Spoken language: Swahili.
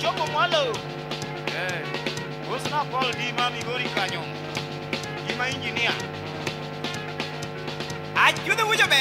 chopo mwalo. Usna Paul di mami gori kanyo. Gima engineer. Ayuda wuja be.